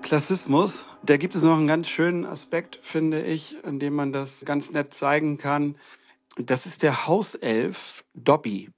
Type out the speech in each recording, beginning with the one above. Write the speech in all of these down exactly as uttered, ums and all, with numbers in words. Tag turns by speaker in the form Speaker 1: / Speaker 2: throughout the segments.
Speaker 1: Klassismus. Da gibt es noch einen ganz schönen Aspekt, finde ich, in dem man das ganz nett zeigen kann. Das ist der Hauself Dobby.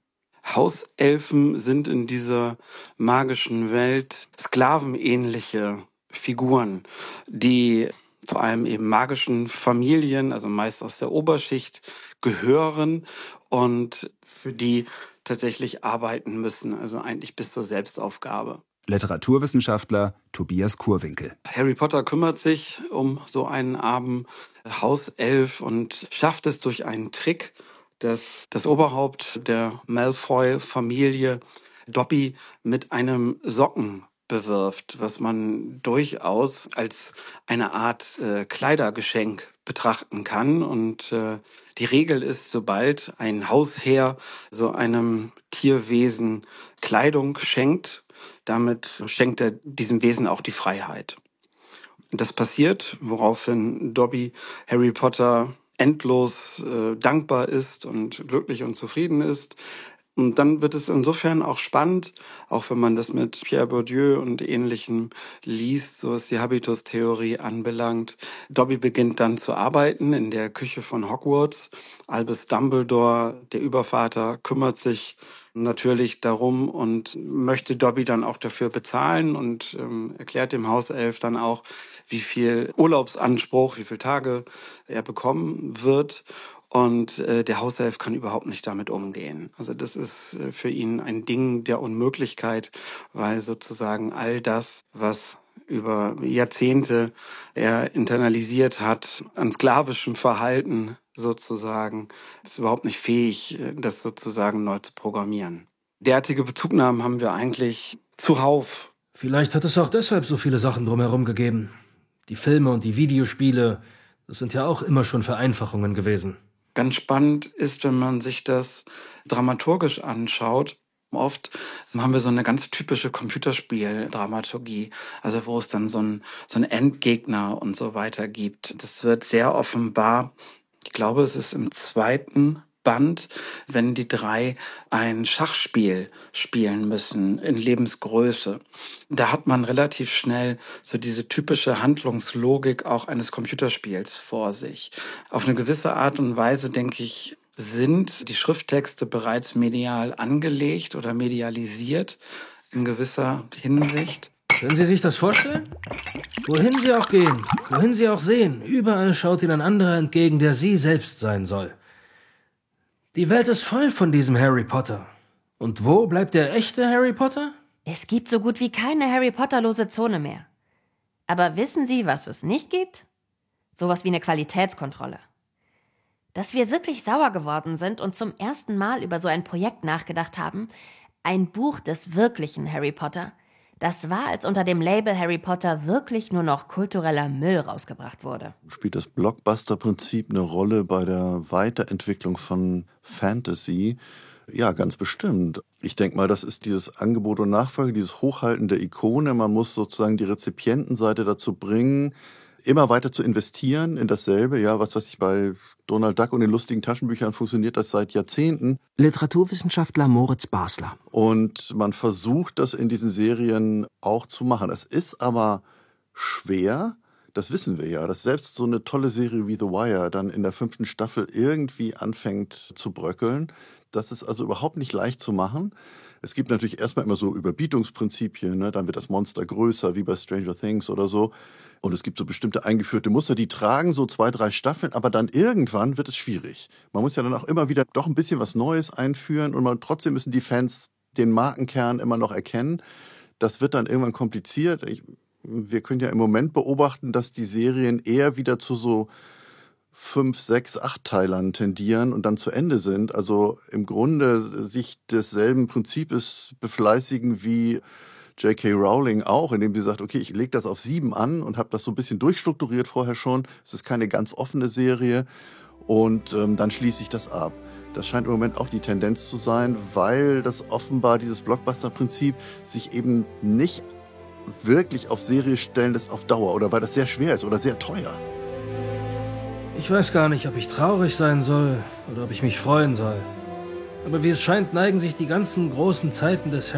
Speaker 1: Hauselfen sind in dieser magischen Welt sklavenähnliche Figuren, die vor allem eben magischen Familien, also meist aus der Oberschicht, gehören und für die tatsächlich arbeiten müssen, also eigentlich bis zur Selbstaufgabe.
Speaker 2: Literaturwissenschaftler Tobias Kurwinkel.
Speaker 1: Harry Potter kümmert sich um so einen armen Hauself und schafft es durch einen Trick, dass das Oberhaupt der Malfoy-Familie Dobby mit einem Socken bewirft, was man durchaus als eine Art äh, Kleidergeschenk betrachten kann. Und äh, die Regel ist, sobald ein Hausherr so einem Tierwesen Kleidung schenkt, damit schenkt er diesem Wesen auch die Freiheit. Das passiert, woraufhin Dobby Harry Potter endlos äh, dankbar ist und glücklich und zufrieden ist. Und dann wird es insofern auch spannend, auch wenn man das mit Pierre Bourdieu und Ähnlichem liest, so was die Habitus-Theorie anbelangt. Dobby beginnt dann zu arbeiten in der Küche von Hogwarts. Albus Dumbledore, der Übervater, kümmert sich natürlich darum und möchte Dobby dann auch dafür bezahlen und ähm, erklärt dem Hauself dann auch, wie viel Urlaubsanspruch, wie viele Tage er bekommen wird. Und äh, der Hauself kann überhaupt nicht damit umgehen. Also das ist äh, für ihn ein Ding der Unmöglichkeit, weil sozusagen all das, was über Jahrzehnte er internalisiert hat, an sklavischem Verhalten sozusagen, ist überhaupt nicht fähig, das sozusagen neu zu programmieren. Derartige Bezugnahmen haben wir eigentlich zuhauf.
Speaker 3: Vielleicht hat es auch deshalb so viele Sachen drumherum gegeben. Die Filme und die Videospiele, das sind ja auch immer schon Vereinfachungen gewesen.
Speaker 1: Ganz spannend ist, wenn man sich das dramaturgisch anschaut. Oft haben wir so eine ganz typische Computerspiel-Dramaturgie, also wo es dann so einen so einen Endgegner und so weiter gibt. Das wird sehr offenbar, ich glaube, es ist im zweiten Band, wenn die drei ein Schachspiel spielen müssen in Lebensgröße. Da hat man relativ schnell so diese typische Handlungslogik auch eines Computerspiels vor sich. Auf eine gewisse Art und Weise, denke ich, sind die Schrifttexte bereits medial angelegt oder medialisiert in gewisser Hinsicht.
Speaker 3: Können Sie sich das vorstellen? Wohin Sie auch gehen, wohin Sie auch sehen, überall schaut Ihnen ein anderer entgegen, der Sie selbst sein soll. Die Welt ist voll von diesem Harry Potter. Und wo bleibt der echte Harry Potter?
Speaker 4: Es gibt so gut wie keine Harry Potter-lose Zone mehr. Aber wissen Sie, was es nicht gibt? Sowas wie eine Qualitätskontrolle. Dass wir wirklich sauer geworden sind und zum ersten Mal über so ein Projekt nachgedacht haben, ein Buch des wirklichen Harry Potter, das war, als unter dem Label Harry Potter wirklich nur noch kultureller Müll rausgebracht wurde.
Speaker 5: Spielt das Blockbuster-Prinzip eine Rolle bei der Weiterentwicklung von Fantasy? Ja, ganz bestimmt. Ich denke mal, das ist dieses Angebot und Nachfrage, dieses Hochhalten der Ikone. Man muss sozusagen die Rezipientenseite dazu bringen, immer weiter zu investieren in dasselbe. Ja, was weiß ich, bei Donald Duck und den lustigen Taschenbüchern funktioniert das seit Jahrzehnten.
Speaker 6: Literaturwissenschaftler Moritz Basler.
Speaker 5: Und man versucht, das in diesen Serien auch zu machen. Es ist aber schwer, das wissen wir ja, dass selbst so eine tolle Serie wie The Wire dann in der fünften Staffel irgendwie anfängt zu bröckeln. Das ist also überhaupt nicht leicht zu machen. Es gibt natürlich erstmal immer so Überbietungsprinzipien, ne? Dann wird das Monster größer, wie bei Stranger Things oder so. Und es gibt so bestimmte eingeführte Muster, die tragen so zwei, drei Staffeln, aber dann irgendwann wird es schwierig. Man muss ja dann auch immer wieder doch ein bisschen was Neues einführen und man, trotzdem müssen die Fans den Markenkern immer noch erkennen. Das wird dann irgendwann kompliziert. Ich, wir können ja im Moment beobachten, dass die Serien eher wieder zu so fünf, sechs, acht Teilern tendieren und dann zu Ende sind. Also im Grunde sich desselben Prinzips befleißigen wie J K. Rowling auch, indem sie sagt, okay, ich lege das auf sieben an und habe das so ein bisschen durchstrukturiert vorher schon. Es ist keine ganz offene Serie und ähm, dann schließe ich das ab. Das scheint im Moment auch die Tendenz zu sein, weil das offenbar dieses Blockbuster-Prinzip sich eben nicht wirklich auf Serie stellen lässt auf Dauer oder weil das sehr schwer ist oder sehr teuer.
Speaker 3: Ich weiß gar nicht, ob ich traurig sein soll oder ob ich mich freuen soll. Aber wie es scheint, neigen sich die ganzen großen Zeiten des